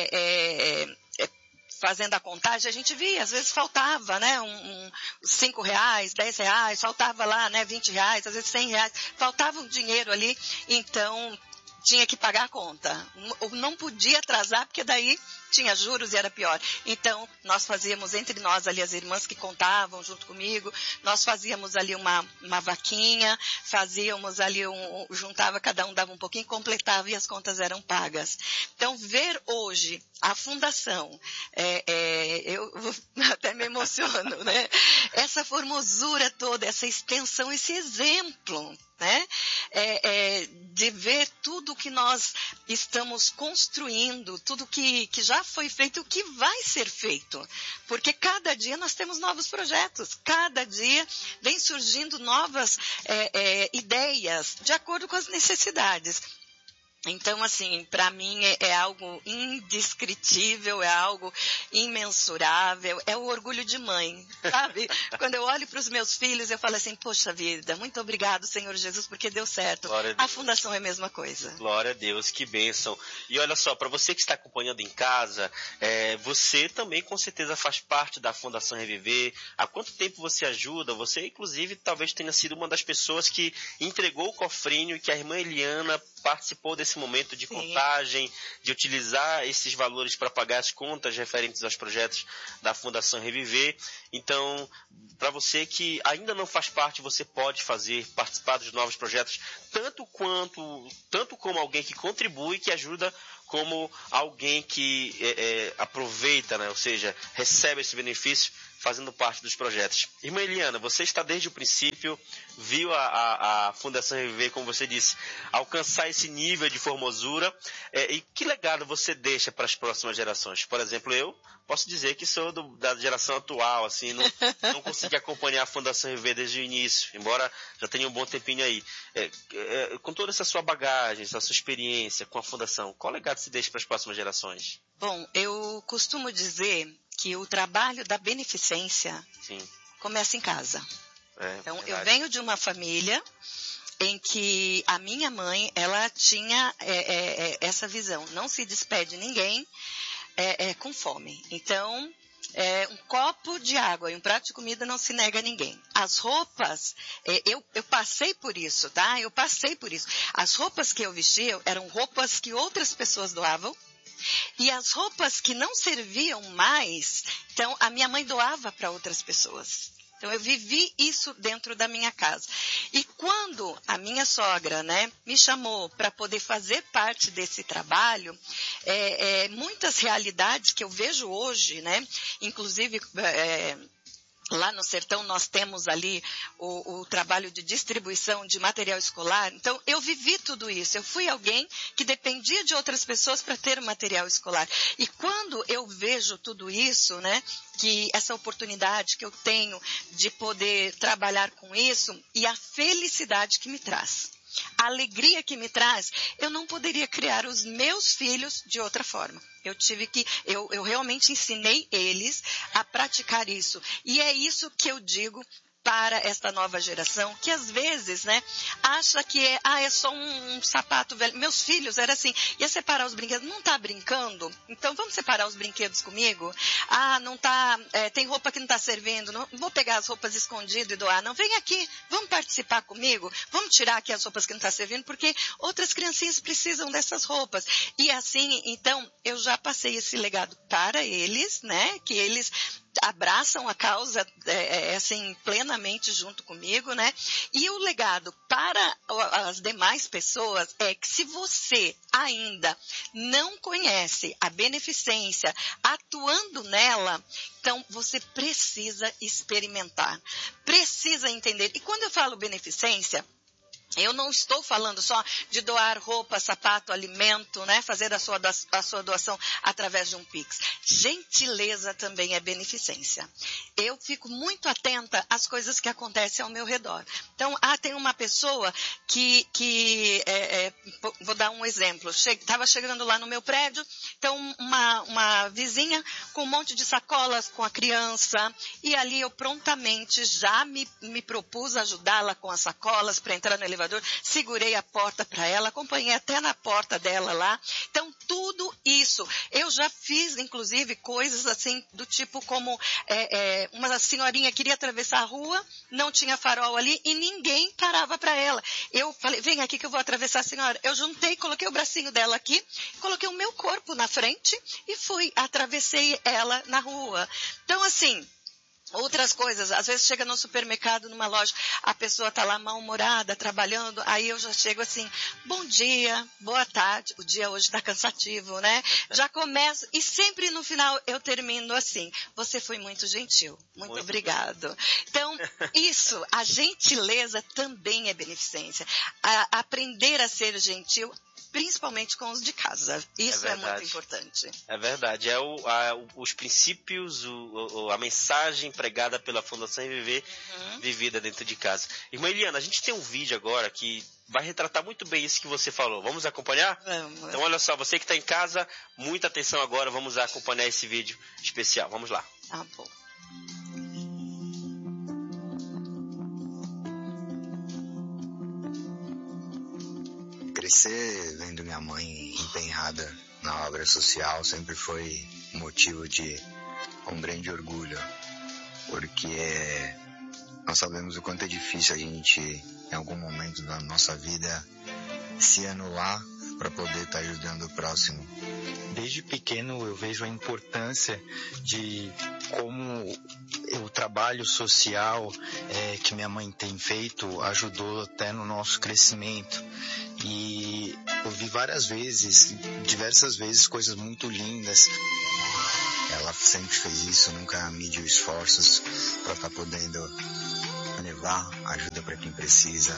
Speaker 8: é, é, é, fazendo a contagem, a gente via, às vezes faltava, né, um, um, cinco reais, dez reais, faltava lá, né, vinte reais, às vezes cem reais, faltava um dinheiro ali, então tinha que pagar a conta. Não podia atrasar, porque daí tinha juros e era pior. Então, nós fazíamos entre nós ali, as irmãs que contavam junto comigo, nós fazíamos ali uma, uma vaquinha, fazíamos ali, um, juntava, cada um dava um pouquinho, completava e as contas eram pagas. Então, ver hoje a fundação, é, é, eu até me emociono, né? Essa formosura toda, essa extensão, esse exemplo, né? é, é, de ver tudo que nós estamos construindo, tudo que, que já foi feito, o que vai ser feito. Porque cada dia nós temos novos projetos, cada dia vem surgindo novas é, é, ideias, de acordo com as necessidades. Então, assim, para mim é, é algo indescritível, é algo imensurável, é o orgulho de mãe, sabe? Quando eu olho para os meus filhos, eu falo assim, poxa vida, muito obrigado, Senhor Jesus, porque deu certo. A, a fundação é a mesma coisa.
Speaker 3: Glória a Deus, que bênção. E olha só, para você que está acompanhando em casa, é, você também com certeza faz parte da Fundação Reviver. Há quanto tempo você ajuda? Você, inclusive, talvez tenha sido uma das pessoas que entregou o cofrinho e que a irmã Eliana participou desse momento de contagem, de utilizar esses valores para pagar as contas referentes aos projetos da Fundação Reviver. Então, para você que ainda não faz parte, você pode fazer, participar dos novos projetos, tanto quanto, tanto como alguém que contribui, que ajuda, como alguém que é, é, aproveita, né? Ou seja, recebe esse benefício fazendo parte dos projetos. Irmã Eliana, você está desde o princípio, viu a, a, a Fundação Reviver, como você disse, alcançar esse nível de formosura. É, e que legado você deixa para as próximas gerações? Por exemplo, eu posso dizer que sou do, da geração atual, assim, não, não consegui acompanhar a Fundação Reviver desde o início, embora já tenha um bom tempinho aí. É, é, com toda essa sua bagagem, essa sua experiência com a Fundação, qual legado se deixa para as próximas gerações?
Speaker 8: Bom, eu costumo dizer que o trabalho da beneficência Sim. começa em casa. É, então, verdade. Eu venho de uma família em que a minha mãe, ela tinha é, é, essa visão. Não se despede ninguém é, é, com fome. Então, é, um copo de água e um prato de comida não se nega a ninguém. As roupas, é, eu, eu passei por isso, tá? Eu passei por isso. As roupas que eu vestia eram roupas que outras pessoas doavam. E as roupas que não serviam mais, então a minha mãe doava para outras pessoas. Então eu vivi isso dentro da minha casa. E quando a minha sogra, né, me chamou para poder fazer parte desse trabalho, é, é, muitas realidades que eu vejo hoje, né, inclusive é, lá no sertão nós temos ali o, o trabalho de distribuição de material escolar. Então, eu vivi tudo isso. Eu fui alguém que dependia de outras pessoas para ter material escolar. E quando eu vejo tudo isso, né, que essa oportunidade que eu tenho de poder trabalhar com isso e a felicidade que me traz, a alegria que me traz, eu não poderia criar os meus filhos de outra forma. Eu tive que, eu, eu realmente ensinei eles a praticar isso. E é isso que eu digo para esta nova geração, que às vezes, né, acha que é, ah, é só um, um sapato velho. Meus filhos era assim, ia separar os brinquedos, não tá brincando? Então vamos separar os brinquedos comigo? Ah, não tá, é, tem roupa que não tá servindo, não vou pegar as roupas escondidas e doar, não, vem aqui, vamos participar comigo, vamos tirar aqui as roupas que não tá servindo, porque outras criancinhas precisam dessas roupas. E assim, então, eu já passei esse legado para eles, né, que eles abraçam a causa é, assim, plenamente junto comigo, né? E o legado para as demais pessoas é que se você ainda não conhece a beneficência atuando nela, então você precisa experimentar, precisa entender. E quando eu falo beneficência, eu não estou falando só de doar roupa, sapato, alimento, né? Fazer a sua, a sua doação através de um Pix. Gentileza também é beneficência. Eu fico muito atenta às coisas que acontecem ao meu redor. Então, ah, tem uma pessoa que, que é, é, vou dar um exemplo, estava che- chegando lá no meu prédio, então uma, uma vizinha com um monte de sacolas com a criança, e ali eu prontamente já me, me propus ajudá-la com as sacolas para entrar no elevador. Segurei a porta para ela, acompanhei até na porta dela lá. Então, tudo isso. Eu já fiz, inclusive, coisas assim, do tipo como é, é, uma senhorinha queria atravessar a rua, não tinha farol ali e ninguém parava para ela. Eu falei, vem aqui que eu vou atravessar a senhora. Eu juntei, coloquei o bracinho dela aqui, coloquei o meu corpo na frente e fui, atravessei ela na rua. Então, assim, outras coisas, às vezes chega no supermercado, numa loja, a pessoa está lá mal-humorada, trabalhando, aí eu já chego assim, bom dia, boa tarde, o dia hoje está cansativo, né? Já começo, e sempre no final eu termino assim, você foi muito gentil, muito, muito obrigado. Bem. Então, isso, a gentileza também é beneficência. A, aprender a ser gentil, principalmente com os de casa. Isso é, é muito importante.
Speaker 3: É verdade. É o, a, os princípios, o, a mensagem pregada pela Fundação Reviver, uhum. vivida dentro de casa. Irmã Eliana, a gente tem um vídeo agora que vai retratar muito bem isso que você falou. Vamos acompanhar?
Speaker 8: Vamos.
Speaker 3: Então, olha só, você que está em casa, muita atenção agora. Vamos acompanhar esse vídeo especial. Vamos lá.
Speaker 8: Tá bom.
Speaker 9: Crescer vendo minha mãe empenhada na obra social sempre foi motivo de um grande orgulho, porque nós sabemos o quanto é difícil a gente, em algum momento da nossa vida, se anular para poder estar ajudando o próximo.
Speaker 10: Desde pequeno eu vejo a importância de como o trabalho social é, que minha mãe tem feito ajudou até no nosso crescimento. E eu vi várias vezes, diversas vezes, coisas muito lindas.
Speaker 9: Ela sempre fez isso, nunca mediu esforços para estar podendo levar ajuda para quem precisa.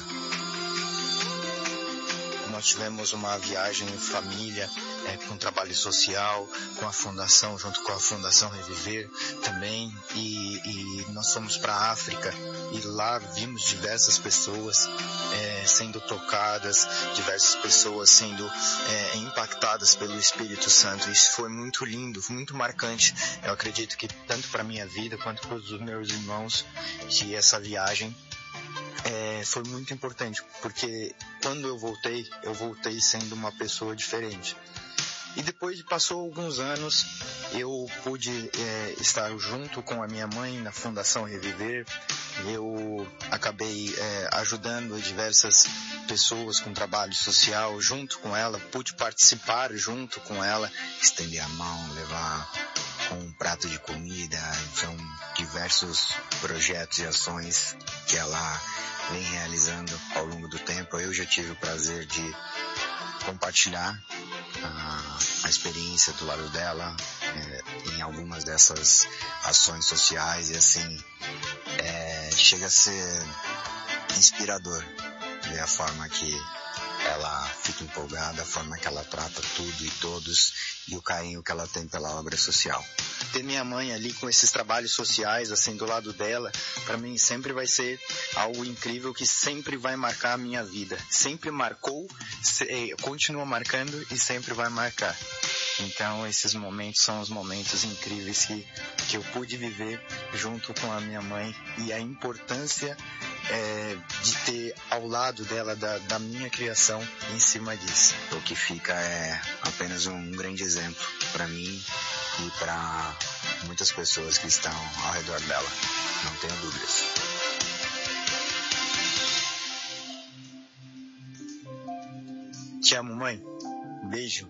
Speaker 10: Nós tivemos uma viagem em família, é, com trabalho social, com a Fundação, junto com a Fundação Reviver também, e, e nós fomos para a África e lá vimos diversas pessoas é, sendo tocadas, diversas pessoas sendo é, impactadas pelo Espírito Santo. Isso foi muito lindo, foi muito marcante. Eu acredito que tanto para a minha vida quanto para os meus irmãos, que essa viagem É, foi muito importante, porque quando eu voltei, eu voltei sendo uma pessoa diferente. E depois de passou alguns anos, eu pude é, estar junto com a minha mãe na Fundação Reviver. Eu acabei é, ajudando diversas pessoas com trabalho social junto com ela, pude participar junto com ela,
Speaker 9: estender a mão, levar um prato de comida. São diversos projetos e ações que ela vem realizando ao longo do tempo. Eu já tive o prazer de compartilhar a, a experiência do lado dela é, em algumas dessas ações sociais, e assim é, chega a ser inspirador ver a forma que ela fica empolgada, a forma que ela trata tudo e todos e o carinho que ela tem pela obra social.
Speaker 10: Ter minha mãe ali com esses trabalhos sociais, assim, do lado dela, para mim sempre vai ser algo incrível que sempre vai marcar a minha vida. Sempre marcou, se, continua marcando e sempre vai marcar. Então esses momentos são os momentos incríveis que, que eu pude viver junto com a minha mãe, e a importância é, de ter ao lado dela, da, da minha criação, em cima disso.
Speaker 9: O que fica é apenas um grande exemplo para mim e para muitas pessoas que estão ao redor dela, não tenho dúvidas.
Speaker 10: Te amo, mãe. Beijo.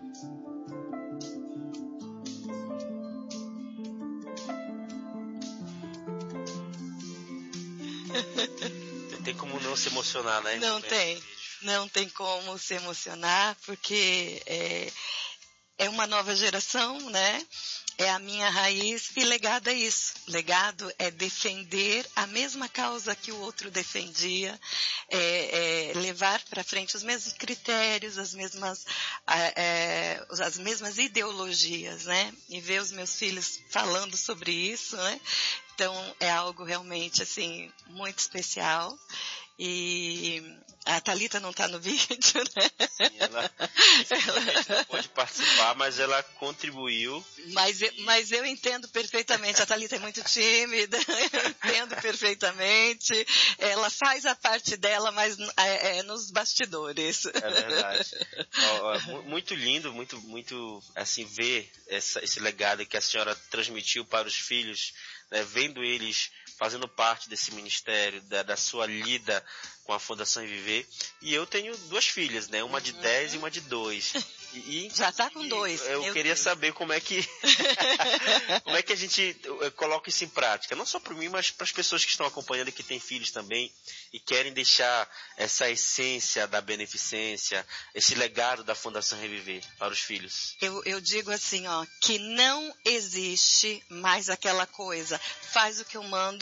Speaker 3: Não tem como não se emocionar, né?
Speaker 8: Não tem. Não tem como se emocionar, porque é, é uma nova geração, né? É a minha raiz, e legado é isso. Legado é defender a mesma causa que o outro defendia, é, é levar para frente os mesmos critérios, as mesmas, é, as mesmas ideologias, né? E ver os meus filhos falando sobre isso, né? Então é algo realmente assim muito especial. E a Thalita não está no vídeo, né?
Speaker 3: Sim, ela, ela não pode participar, mas ela contribuiu.
Speaker 8: Mas, mas eu entendo perfeitamente. A Thalita é muito tímida, eu entendo perfeitamente. Ela faz a parte dela, mas é, é nos bastidores.
Speaker 3: É verdade. Ó, ó, muito lindo, muito, muito assim, ver essa, esse legado que a senhora transmitiu para os filhos, né, vendo eles fazendo parte desse ministério, da, da sua lida com a Fundação Viver. E eu tenho duas filhas, né? Uma de dez e uma de dois. E,
Speaker 8: já está com dois.
Speaker 3: Eu queria Deus. saber como é que como é que a gente coloca isso em prática. Não só para mim, mas para as pessoas que estão acompanhando e que têm filhos também e querem deixar essa essência da beneficência, esse legado da Fundação Reviver para os filhos.
Speaker 8: Eu, eu digo assim, ó, que não existe mais aquela coisa, faz o que eu mando,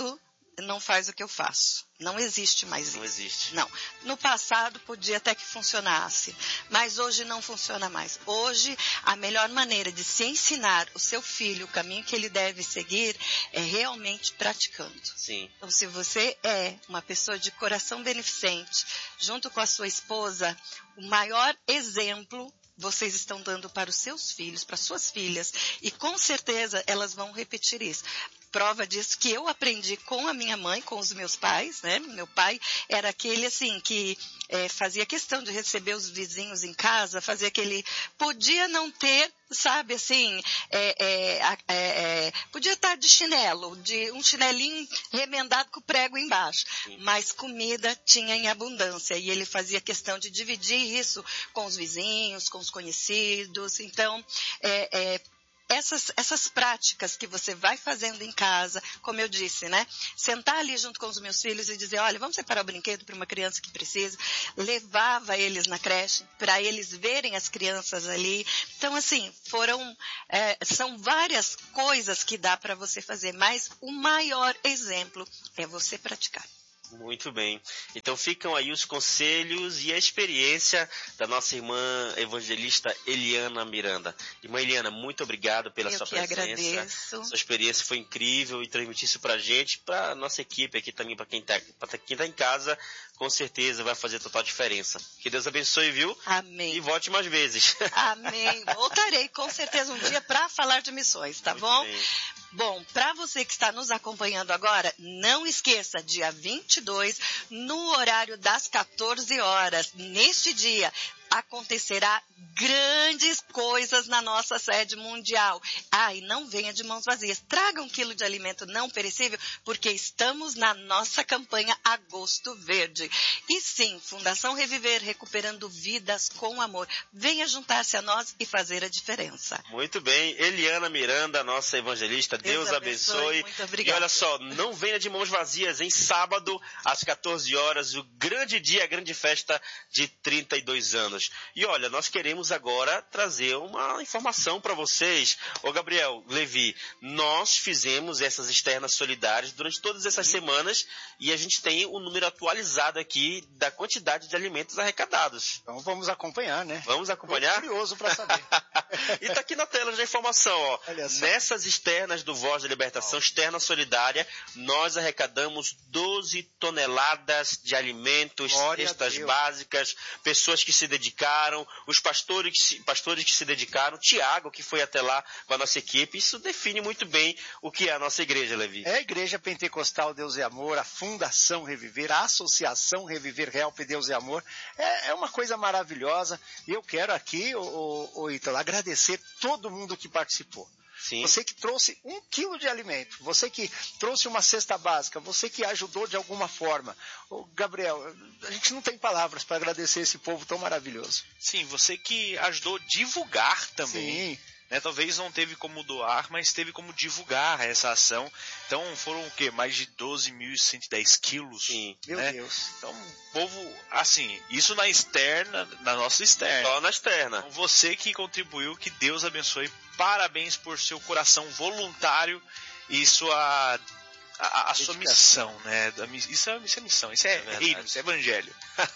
Speaker 8: não faz o que eu faço. Não existe mais isso.
Speaker 3: Não existe.
Speaker 8: Não. No passado podia até que funcionasse, mas hoje não funciona mais. Hoje, a melhor maneira de se ensinar o seu filho o caminho que ele deve seguir é realmente praticando.
Speaker 3: Sim.
Speaker 8: Então, se você é uma pessoa de coração beneficente, junto com a sua esposa, o maior exemplo vocês estão dando para os seus filhos, para suas filhas, e com certeza elas vão repetir isso. Prova disso que eu aprendi com a minha mãe, com os meus pais, né? Meu pai era aquele, assim, que é, fazia questão de receber os vizinhos em casa, fazia aquele... Podia não ter, sabe, assim, é, é, é, é, podia estar de chinelo, de um chinelinho remendado com o prego embaixo,
Speaker 3: Sim.
Speaker 8: mas comida tinha em abundância, e ele fazia questão de dividir isso com os vizinhos, com os conhecidos. Então, é, é, Essas, essas práticas que você vai fazendo em casa, como eu disse, né? Sentar ali junto com os meus filhos e dizer, olha, vamos separar o brinquedo para uma criança que precisa. Levava eles na creche para eles verem as crianças ali. Então, assim, foram, é, são várias coisas que dá para você fazer, mas o maior exemplo é você praticar.
Speaker 3: Muito bem. Então ficam aí os conselhos e a experiência da nossa irmã evangelista Eliana Miranda. Irmã Eliana, muito obrigado pela
Speaker 8: Eu
Speaker 3: sua
Speaker 8: que
Speaker 3: presença.
Speaker 8: agradeço.
Speaker 3: Sua experiência foi incrível e transmitir isso pra gente, pra nossa equipe aqui também, pra quem tá, pra quem tá em casa, com certeza vai fazer total diferença. Que Deus abençoe, viu?
Speaker 8: Amém.
Speaker 3: E volte mais vezes.
Speaker 8: Amém. Voltarei com certeza um dia para falar de missões, tá
Speaker 3: Muito
Speaker 8: bom?
Speaker 3: bem.
Speaker 8: Bom, para você que está nos acompanhando agora, não esqueça, dia vinte e dois, no horário das quatorze horas, neste dia, acontecerá grandes coisas na nossa sede mundial. Ah, e não venha de mãos vazias. Traga um quilo de alimento não perecível, porque estamos na nossa campanha Agosto Verde. E sim, Fundação Reviver, recuperando vidas com amor. Venha juntar-se a nós e fazer a diferença.
Speaker 3: Muito bem. Eliana Miranda, nossa evangelista, Deus,
Speaker 8: Deus
Speaker 3: abençoe.
Speaker 8: abençoe. Muito obrigada.
Speaker 3: E olha só, não venha de mãos vazias. Em sábado, às quatorze horas, o grande dia, a grande festa de trinta e dois anos. E olha, nós queremos agora trazer uma informação para vocês. Ô Gabriel, Levi, nós fizemos essas externas solidárias durante todas essas semanas e a gente tem o número atualizado aqui da quantidade de alimentos arrecadados.
Speaker 6: Então vamos acompanhar, né?
Speaker 3: Vamos acompanhar?
Speaker 6: Tô curioso para saber.
Speaker 3: E tá aqui na tela já a informação, ó.
Speaker 6: Olha só.
Speaker 3: Nessas externas do Voz da Libertação, externa solidária, nós arrecadamos doze toneladas de alimentos,
Speaker 6: Glória
Speaker 3: cestas
Speaker 6: a Deus.
Speaker 3: básicas, pessoas que se dedicaram, os pastores que, se, pastores que se dedicaram, Tiago, que foi até lá com a nossa equipe. Isso define muito bem o que é a nossa igreja, Levi.
Speaker 6: É a Igreja Pentecostal Deus e Amor, a Fundação Reviver, a Associação Reviver Help Deus e Amor. É, é uma coisa maravilhosa. E eu quero aqui, o, o, o Ítalo, agradecer todo mundo que participou.
Speaker 3: Sim.
Speaker 6: Você que trouxe um quilo de alimento, você que trouxe uma cesta básica, você que ajudou de alguma forma. Ô, Gabriel, a gente não tem palavras para agradecer esse povo tão maravilhoso.
Speaker 7: Sim, você que ajudou a divulgar também.
Speaker 6: Sim.
Speaker 7: Né, talvez não teve como doar, mas teve como divulgar essa ação. Então foram o quê? Mais de doze mil cento e dez quilos.
Speaker 3: Sim.
Speaker 6: Meu
Speaker 7: né?
Speaker 6: Deus.
Speaker 7: Então, o povo, assim, isso na externa, na nossa externa.
Speaker 3: Só na externa.
Speaker 7: Então, você que contribuiu, que Deus abençoe. Parabéns por seu coração voluntário e sua a, a sua missão, né? Isso é, isso é missão, isso é, é reino, isso é evangelho.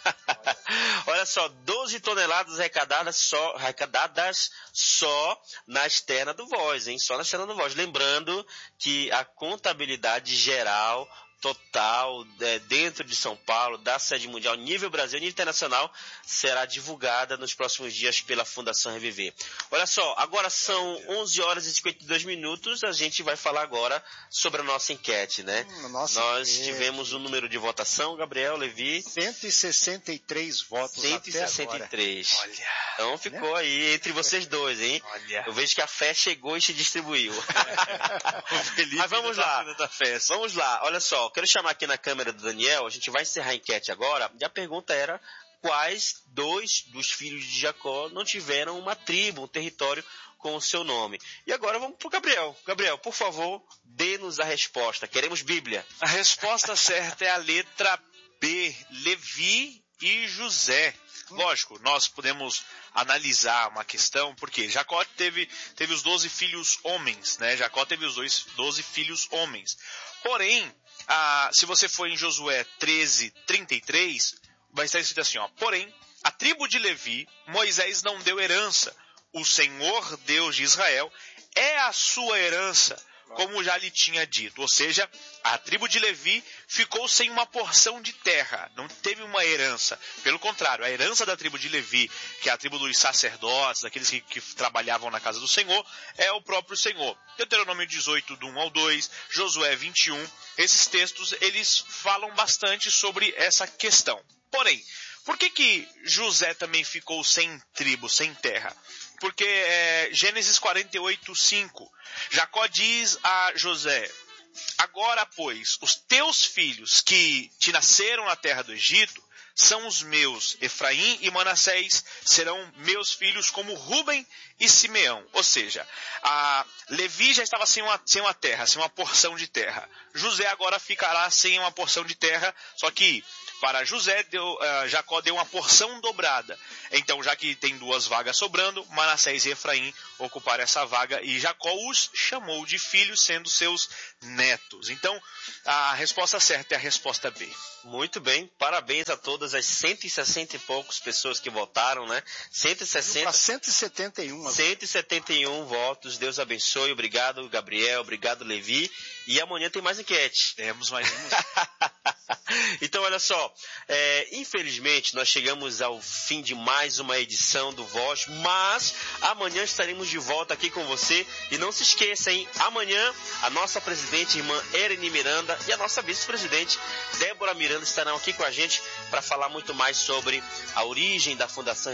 Speaker 3: Olha só, doze toneladas arrecadadas só, arrecadadas só na externa do Voz, hein? Só na externa do Voz. Lembrando que a contabilidade geral total é, dentro de São Paulo, da sede mundial, nível Brasil, nível internacional, será divulgada nos próximos dias pela Fundação Reviver. Olha só, agora são onze horas e cinquenta e dois minutos, a gente vai falar agora sobre a nossa enquete, né?
Speaker 6: Hum, nossa
Speaker 3: Nós
Speaker 6: enquete.
Speaker 3: tivemos um número de votação, Gabriel, Levi...
Speaker 6: cento e sessenta e três votos
Speaker 3: cento e sessenta e três.
Speaker 6: até agora.
Speaker 7: Olha.
Speaker 3: Então ficou aí entre vocês dois, hein?
Speaker 7: Olha.
Speaker 3: Eu vejo que a fé chegou e se distribuiu.
Speaker 7: O Felipe
Speaker 3: Mas vamos
Speaker 7: tá
Speaker 3: lá.
Speaker 7: fazendo da festa.
Speaker 3: Vamos lá, olha só, quero chamar aqui na câmera do Daniel, a gente vai encerrar a enquete agora, e a pergunta era quais dois dos filhos de Jacó não tiveram uma tribo, um território com o seu nome. E agora vamos para o Gabriel. Gabriel, por favor, dê-nos a resposta. Queremos Bíblia.
Speaker 7: A resposta certa é a letra B, Levi e José. Lógico, nós podemos analisar uma questão, porque Jacó teve, teve os doze filhos homens, né? Jacó teve os dois, doze filhos homens. Porém, ah, se você for em Josué treze, trinta e três, vai estar escrito assim, ó, porém, a tribo de Levi, Moisés não deu herança. O Senhor, Deus de Israel, é a sua herança, como já lhe tinha dito. Ou seja, a tribo de Levi ficou sem uma porção de terra, não teve uma herança. Pelo contrário, a herança da tribo de Levi, que é a tribo dos sacerdotes, daqueles que, que trabalhavam na casa do Senhor, é o próprio Senhor. Deuteronômio dezoito, do um ao dois, Josué vinte e um, esses textos, eles falam bastante sobre essa questão. Porém, por que que José também ficou sem tribo, sem terra? Porque é, Gênesis quarenta e oito, cinco, Jacó diz a José, agora, pois, os teus filhos que te nasceram na terra do Egito são os meus, Efraim e Manassés serão meus filhos como Rúben e Simeão. Ou seja, a Levi já estava sem uma, sem uma terra, sem uma porção de terra. José agora ficará sem uma porção de terra, só que para José, deu, uh, Jacó deu uma porção dobrada. Então, já que tem duas vagas sobrando, Manassés e Efraim ocuparam essa vaga e Jacó os chamou de filhos, sendo seus netos. Então, a resposta certa é a resposta B.
Speaker 3: Muito bem, parabéns a todas as cento e sessenta e poucas pessoas que votaram, né? cento e sessenta,
Speaker 6: cento e setenta e um.
Speaker 3: cento e setenta e um votos, Deus abençoe, obrigado Gabriel, obrigado Levi. E amanhã tem mais enquete.
Speaker 7: Temos mais um.
Speaker 3: Então, olha só, é, infelizmente nós chegamos ao fim de mais uma edição do Voz, mas amanhã estaremos de volta aqui com você. E não se esqueça, hein? Amanhã a nossa presidente, irmã Ereni Miranda, e a nossa vice-presidente, Débora Miranda, estarão aqui com a gente para falar muito mais sobre a origem da Fundação